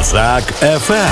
Казак ФМ.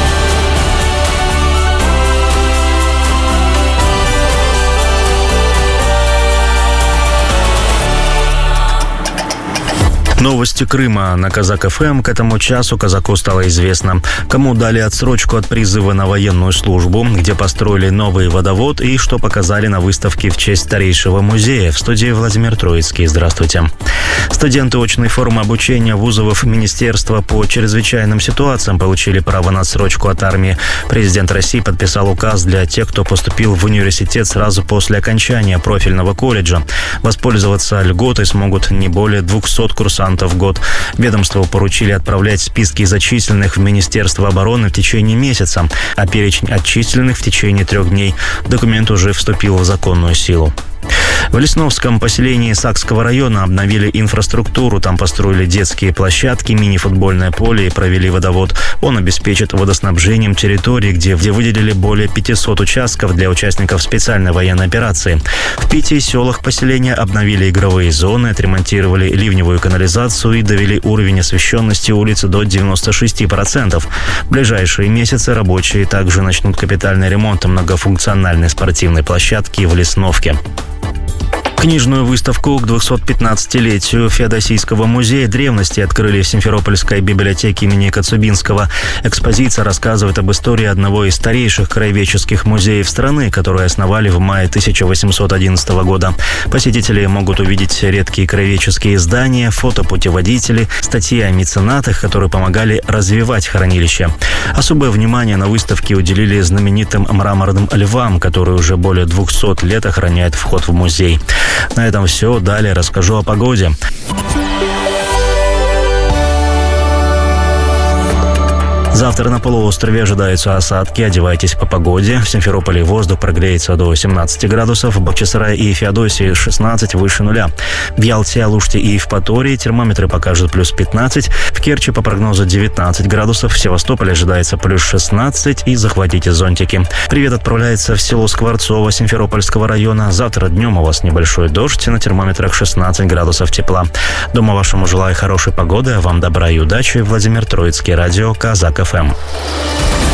Новости Крыма на Казак ФМ. К этому часу казаку стало известно, кому дали отсрочку от призыва на военную службу, где построили новый водовод и что показали на выставке в честь старейшего музея. В студии Владимир Троицкий. Здравствуйте. Студенты очной формы обучения вузов Министерства по чрезвычайным ситуациям получили право на отсрочку от армии. Президент России подписал указ для тех, кто поступил в университет сразу после окончания профильного колледжа. Воспользоваться льготой смогут не более 200 курсантов в год. Ведомству поручили отправлять списки зачисленных в Министерство обороны в течение месяца, а перечень отчисленных в течение 3 дней. Документ уже вступил в законную силу. В Лесновском поселении Сакского района обновили инфраструктуру. Там построили детские площадки, мини-футбольное поле и провели водовод. Он обеспечит водоснабжением территории, где выделили более 500 участков для участников специальной военной операции. В 5 селах поселения обновили игровые зоны, отремонтировали ливневую канализацию и довели уровень освещенности улиц до 96%. В ближайшие месяцы рабочие также начнут капитальный ремонт многофункциональной спортивной площадки в Лесновке. Книжную выставку к 215-летию Феодосийского музея древности открыли в Симферопольской библиотеке имени Коцюбинского. Экспозиция рассказывает об истории одного из старейших краеведческих музеев страны, который основали в мае 1811 года. Посетители могут увидеть редкие краеведческие издания, фотопутеводители, статьи о меценатах, которые помогали развивать хранилище. Особое внимание на выставке уделили знаменитым мраморным львам, которые уже более 200 лет охраняют вход в музей. На этом все. Далее расскажу о погоде. Завтра на полуострове ожидаются осадки. Одевайтесь по погоде. В Симферополе воздух прогреется до 17 градусов. В Бахчисарае и Феодосии 16 выше нуля. В Ялте, Алуште и Евпатории термометры покажут плюс 15. В Керчи по прогнозу 19 градусов. В Севастополе ожидается плюс 16. И захватите зонтики. Привет отправляется в село Скворцово Симферопольского района. Завтра днем у вас небольшой дождь. На термометрах 16 градусов тепла. Дома вашему желаю хорошей погоды. Вам добра и удачи. Владимир Троицкий. Радио Казак ФМ.